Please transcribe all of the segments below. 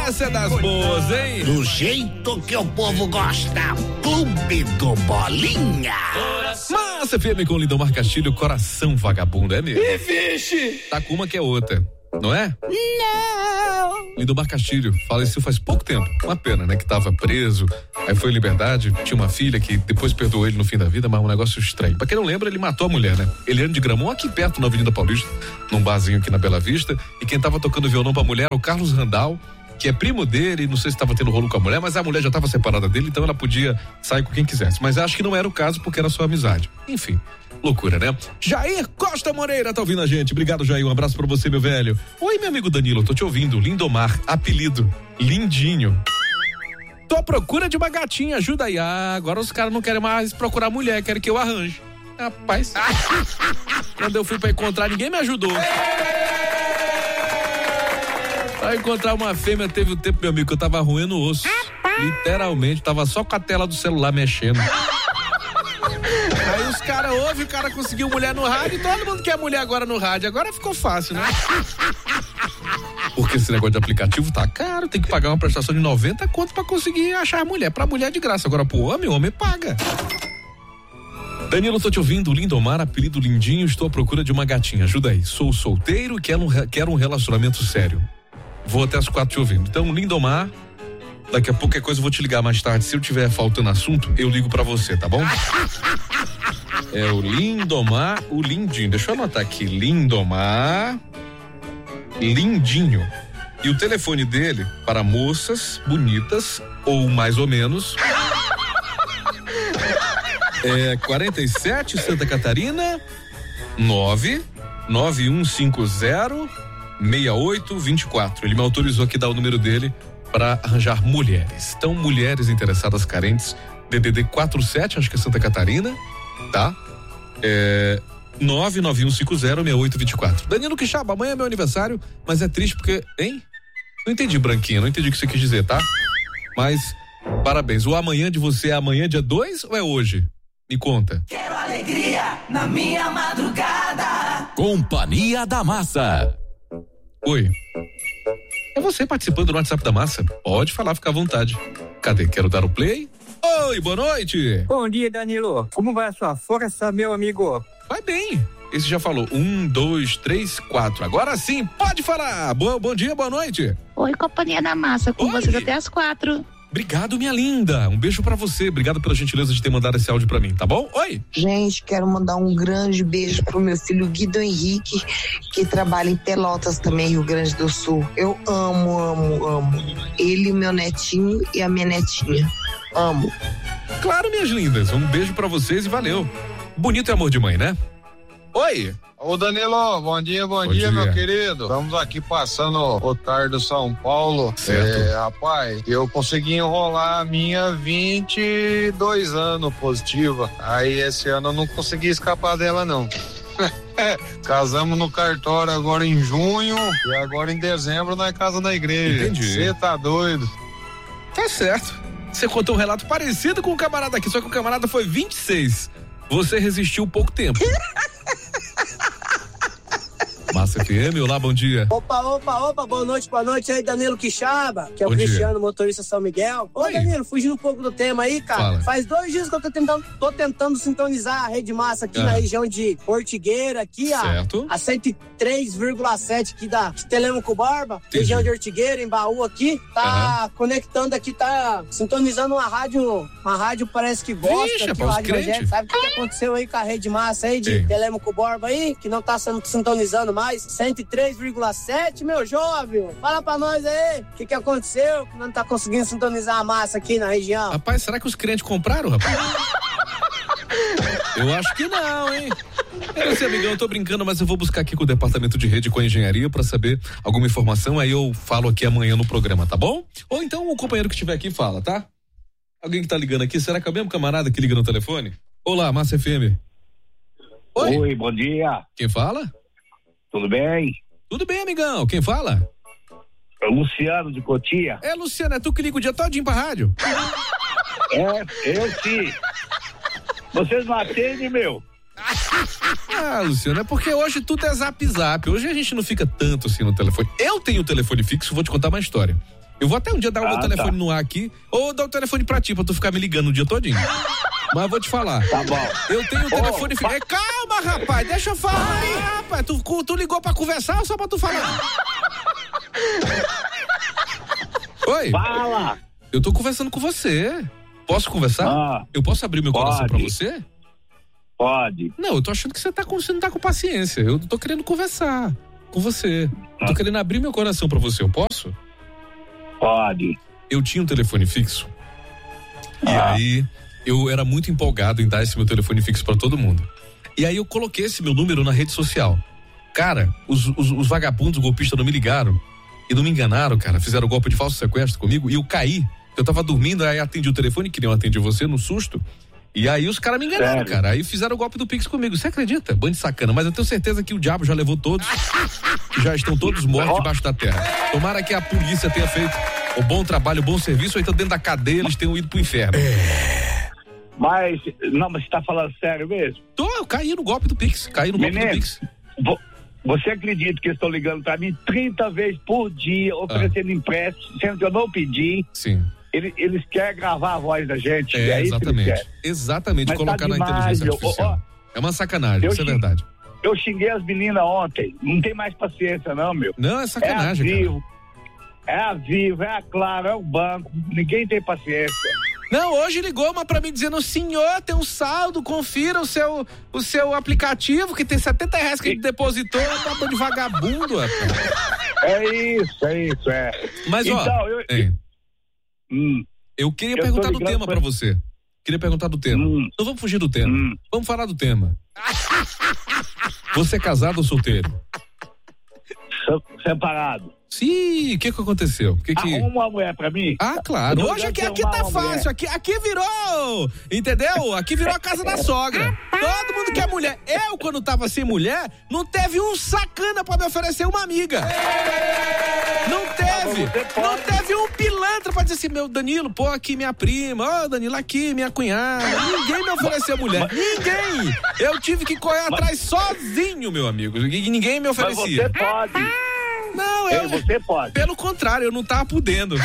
Essa é das boas, hein? Do jeito que o povo gosta, Clube do Bolinha. Massa FM com Lindomar Castilho, coração vagabundo, é mesmo? E vixe! Tá com uma que é outra, não é? Não. Lindomar Castilho faleceu faz pouco tempo. Uma pena, né? Que tava preso, aí foi em liberdade, tinha uma filha que depois perdoou ele no fim da vida, mas um negócio estranho. Pra quem não lembra, ele matou a mulher, né? Eliane de Gramont, aqui perto na Avenida Paulista, num barzinho aqui na Bela Vista, e quem tava tocando violão pra mulher era o Carlos Randall, que é primo dele, não sei se estava tendo rolo com a mulher, mas a mulher já estava separada dele, então ela podia sair com quem quisesse. Mas acho que não era o caso, porque era só amizade. Enfim, loucura, né? Jair Costa Moreira tá ouvindo a gente. Obrigado, Jair. Um abraço pra você, meu velho. Oi, meu amigo Danilo, tô te ouvindo. Lindomar, apelido Lindinho. Tô à procura de uma gatinha, ajuda aí. Ah, agora os caras não querem mais procurar mulher, querem que eu arranje. Rapaz, quando eu fui pra encontrar, ninguém me ajudou. Pra encontrar uma fêmea, teve um tempo, meu amigo, que eu tava roendo o osso. Literalmente, tava só com a tela do celular mexendo. Aí os caras ouvem, o cara conseguiu mulher no rádio, e todo mundo quer mulher agora no rádio. Agora ficou fácil, né? Porque esse negócio de aplicativo tá caro, tem que pagar uma prestação de 90 conto pra conseguir achar mulher. Pra mulher de graça, agora pro homem, o homem paga. Danilo, tô te ouvindo, Lindomar, apelido Lindinho, estou à procura de uma gatinha, ajuda aí. Sou solteiro e quero um relacionamento sério. Vou até as 4 te ouvindo. Então, Lindomar, daqui a pouco qualquer coisa eu vou te ligar mais tarde. Se eu tiver faltando assunto, eu ligo pra você, tá bom? É o Lindomar, o Lindinho. Deixa eu anotar aqui. Lindomar Lindinho. E o telefone dele para moças bonitas, ou mais ou menos, é 47 Santa Catarina 99150-6824. Ele me autorizou aqui dar o número dele para arranjar mulheres. Então, mulheres interessadas carentes, DDD 47, acho que é Santa Catarina, tá? 99150-6824. Danilo Quixaba, amanhã é meu aniversário, mas é triste porque, hein? Não entendi, Branquinha, não entendi o que você quis dizer, tá? Mas, parabéns. O amanhã de você é amanhã, dia 2 ou é hoje? Me conta. Quero alegria na minha madrugada. Companhia da Massa. Oi. É você participando do WhatsApp da Massa? Pode falar, fica à vontade. Cadê? Quero dar o play? Oi, boa noite. Bom dia, Danilo. Como vai a sua força, meu amigo? Vai bem. Esse já falou. 1, 2, 3, 4. Agora sim, pode falar. Bom dia, boa noite. Oi, Companhia da Massa. Com vocês até as 4. Obrigado, minha linda. Um beijo pra você. Obrigado pela gentileza de ter mandado esse áudio pra mim, tá bom? Oi. Gente, quero mandar um grande beijo pro meu filho Guido Henrique, que trabalha em Pelotas também, Rio Grande do Sul. Eu amo ele, o meu netinho e a minha netinha. Amo. Claro, minhas lindas. Um beijo pra vocês e valeu. Bonito é amor de mãe, né? Oi. Ô Danilo, bom dia, meu querido. Estamos aqui passando o tarde do São Paulo. Certo. Rapaz, eu consegui enrolar a minha 22 anos positiva. Aí esse ano eu não consegui escapar dela, não. Casamos no cartório agora em junho e agora em dezembro na casa da igreja. Entendi. Você tá doido? Tá certo. Você contou um relato parecido com o camarada aqui, só que o camarada foi 26. Você resistiu pouco tempo. Massa FM, olá, bom dia. Opa, boa noite aí, Danilo Quixaba, que é o Bom Cristiano, dia. motorista São Miguel. Ô, Oi. Danilo, fugindo um pouco do tema aí, cara. Fala. Faz 2 dias que eu tô tentando sintonizar a Rede Massa aqui na região de Ortigueira, aqui, Certo. a 103,7 aqui da Telêmaco Barba, Entendi. região de Ortigueira, em Baú aqui. Tá conectando aqui, tá sintonizando uma rádio parece que gosta. Vixe, aqui, rapaz, uma rádio crente. evangélica. Sabe o que aconteceu aí com a Rede Massa aí de Ei. Telêmaco Borba aí, que não tá sendo sintonizando mais, 103,7, meu jovem, fala pra nós aí, o que aconteceu, que não tá conseguindo sintonizar a massa aqui na região. Rapaz, será que os crentes compraram, rapaz? Eu acho que não, hein? Eu não sei, amigão, eu tô brincando, mas eu vou buscar aqui com o departamento de rede com a engenharia pra saber alguma informação, aí eu falo aqui amanhã no programa, tá bom? Ou então o companheiro que estiver aqui fala, tá? Alguém que tá ligando aqui, será que é o mesmo camarada que liga no telefone? Olá, Massa FM. Oi, bom dia. Quem fala? Tudo bem? Tudo bem, amigão. Quem fala? É o Luciano de Cotia. É, Luciano, é tu que liga o dia todinho pra rádio? Eu sim. Vocês não atendem, meu? Ah, Luciano, é porque hoje tudo é zap. Hoje a gente não fica tanto assim no telefone. Eu tenho o telefone fixo, vou te contar uma história. Eu vou até um dia dar o meu telefone no ar aqui, ou dar o telefone pra ti, pra tu ficar me ligando o dia todinho. Mas eu vou te falar. Tá bom. Eu tenho o telefone... Calma, rapaz, deixa eu falar aí, rapaz. Tu ligou pra conversar ou só pra tu falar? Oi? Fala! Eu tô conversando com você. Posso conversar? Eu posso abrir meu coração pra você? Pode. Não, eu tô achando que você não tá com paciência. Eu tô querendo conversar com você. Eu tô querendo abrir meu coração pra você. Eu posso? Pode. Eu tinha um telefone fixo. E aí, eu era muito empolgado em dar esse meu telefone fixo pra todo mundo. E aí eu coloquei esse meu número na rede social. Cara, os vagabundos, golpistas não me ligaram e não me enganaram, cara. Fizeram golpe de falso sequestro comigo e eu caí. Eu tava dormindo, aí atendi o telefone, que nem eu atendi você, no susto. E aí os caras me enganaram, cara. Aí fizeram o golpe do Pix comigo. Você acredita? Bando de sacana. Mas eu tenho certeza que o diabo já levou todos. Já estão todos mortos debaixo da terra. Tomara que a polícia tenha feito o bom trabalho, o bom serviço, ou então dentro da cadeia eles tenham ido pro inferno. Mas você tá falando sério mesmo? Eu caí no golpe do Pix. Do Pix. Você acredita que eles estão ligando pra mim 30 vezes por dia, oferecendo empréstimo, sendo que eu não pedi? Sim. Eles querem gravar a voz da gente. Exatamente. Exatamente, mas colocar na inteligência artificial. É uma sacanagem, isso é verdade. Eu xinguei as meninas ontem. Não tem mais paciência, não, meu. Não, é sacanagem, cara. É a Vivo, é a Claro, é o banco. Ninguém tem paciência. Não, hoje ligou uma pra mim dizendo: senhor, tem um saldo, confira o seu aplicativo, que tem R$70 que ele depositou, tá de vagabundo, rapaz. É isso, é. Mas, então, eu queria perguntar do tema pra você. Queria perguntar do tema. Não vamos fugir do tema. Vamos falar do tema. Você é casado ou solteiro? Separado. Sim, o que aconteceu? Arruma uma mulher pra mim? Ah, claro. Hoje aqui tá fácil. Aqui virou, entendeu? Aqui virou a casa da sogra. Todo mundo quer mulher. Eu, quando tava sem mulher, não teve um sacana pra me oferecer uma amiga. Não teve. Não teve um pilantra pra dizer assim: meu Danilo, pô, aqui minha prima. Ô, Danilo, aqui minha cunhada. Ninguém me ofereceu mulher. Ninguém. Eu tive que correr atrás sozinho, meu amigo. E ninguém me oferecia. Mas você pode. Não, você pode. Pelo contrário, eu não tava podendo.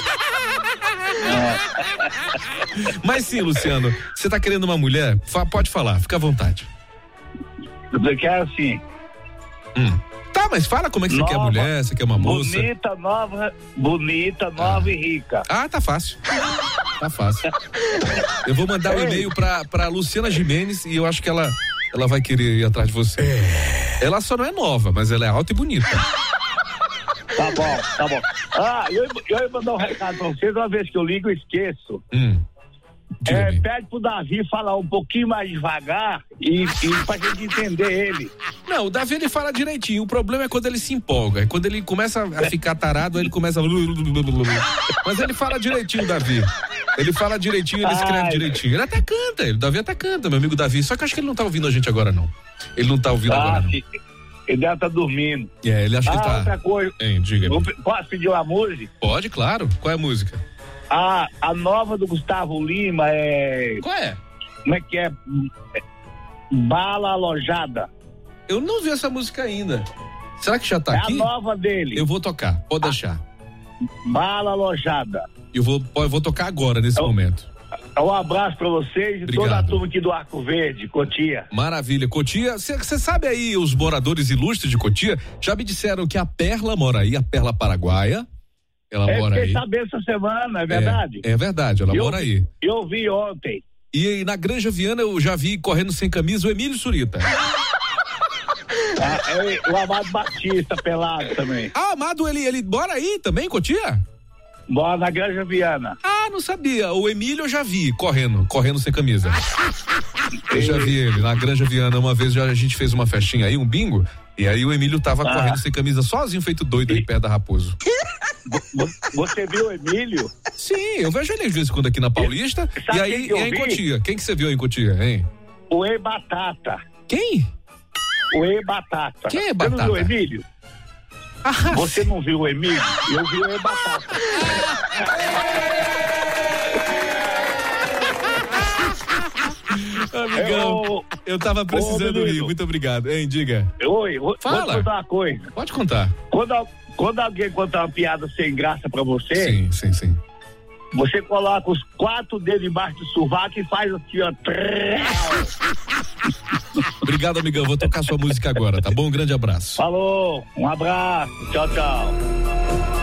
Mas sim, Luciano, você tá querendo uma mulher? Pode falar, fica à vontade. Eu quero sim. Tá, mas fala como é que você quer mulher, você quer uma moça. Bonita, nova e rica. Ah, tá fácil. Tá fácil. Eu vou mandar um e-mail pra Luciana Gimenez e eu acho que ela vai querer ir atrás de você. Ela só não é nova, mas ela é alta e bonita. Tá bom. Eu ia mandar um recado pra vocês, uma vez que eu ligo, eu esqueço. Pede pro Davi falar um pouquinho mais devagar e pra gente entender ele. Não, o Davi ele fala direitinho, o problema é quando ele se empolga, é quando ele começa a ficar tarado, ele começa mas ele fala direitinho, Davi. Ele fala direitinho, ele escreve direitinho. Ele até canta, o Davi até canta, meu amigo Davi, só que eu acho que ele não tá ouvindo a gente agora não. Ele não tá ouvindo agora não. Ele deve estar dormindo. Ele acha que tá. Outra coisa. Diga-me. Posso pedir uma música? Pode, claro. Qual é a música? A nova do Gustavo Lima é... Qual é? Como é que é? Bala Alojada. Eu não vi essa música ainda. Será que já tá aqui? É a nova dele. Eu vou tocar, pode deixar. Bala Alojada. Eu vou tocar agora, nesse momento. Um abraço pra vocês e toda a turma aqui do Arco Verde, Cotia. Maravilha, Cotia. Você sabe aí, os moradores ilustres de Cotia já me disseram que a Perla mora aí, a Perla Paraguaia. Ela mora aí. Eu fiquei sabendo essa semana, é verdade? É verdade, ela mora aí. Eu vi ontem. E na Granja Viana eu já vi correndo sem camisa o Emílio Surita. O Amado Batista pelado também. Ah, Amado, ele mora aí também, Cotia? Mora na Granja Viana. Ah, não sabia. O Emílio eu já vi correndo sem camisa. Eu já vi ele na Granja Viana. Uma vez a gente fez uma festinha aí, um bingo, e aí o Emílio tava correndo sem camisa, sozinho, feito doido aí perto da Raposo. Você viu o Emílio? Sim, eu vejo ele às vezes quando aqui na Paulista. E aí em Cotia. Quem que você viu em Cotia, hein? O E Batata. Quem? O E Batata. Quem é Batata? Você não viu o Emílio? Você não viu o Emílio? Eu vi o E Batata. Amigão, eu tava precisando rir. Muito obrigado. Hein, diga. Oi, fala. Vou te contar uma coisa. Pode contar. Quando alguém contar uma piada sem graça pra você... Sim. Você coloca os 4 dedos embaixo do sovaco e faz assim, ó. Obrigado, amigão. Vou tocar sua música agora, tá bom? Um grande abraço. Falou, um abraço. Tchau, tchau.